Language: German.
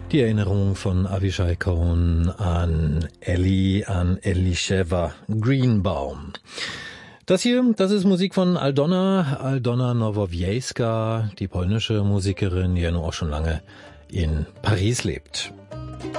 Die Erinnerung von Avishai Cohen an Elisheva Greenbaum. Das ist Musik von Aldona Nowowiejska, die polnische Musikerin, die ja nun auch schon lange in Paris lebt.